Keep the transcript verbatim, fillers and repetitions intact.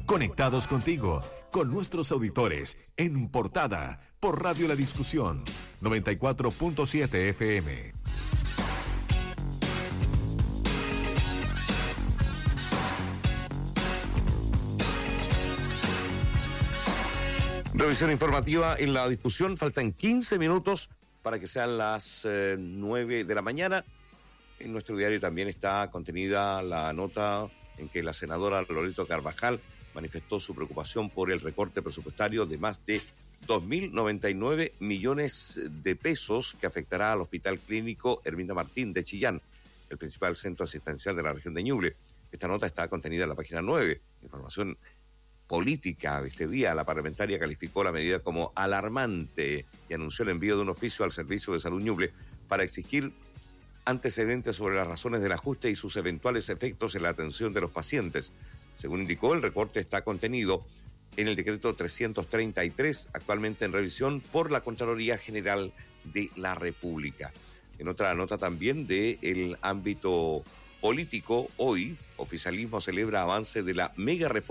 Conectados contigo, con nuestros auditores, en Portada, por Radio La Discusión, noventa y cuatro punto siete F M. Revisión informativa en La Discusión. Faltan quince minutos para que sean las eh, nueve de la mañana. En nuestro diario también está contenida la nota en que la senadora Loreto Carvajal manifestó su preocupación por el recorte presupuestario de más de dos mil noventa y nueve millones de pesos que afectará al Hospital Clínico Herminda Martín de Chillán, el principal centro asistencial de la región de Ñuble. Esta nota está contenida en la página nueve. Información política de este día. La parlamentaria calificó la medida como alarmante y anunció el envío de un oficio al Servicio de Salud Ñuble para exigir antecedentes sobre las razones del ajuste y sus eventuales efectos en la atención de los pacientes. Según indicó, el recorte está contenido en el decreto trescientos treinta y tres, actualmente en revisión por la Contraloría General de la República. En otra nota también del ámbito político, hoy, oficialismo celebra avance de la mega reforma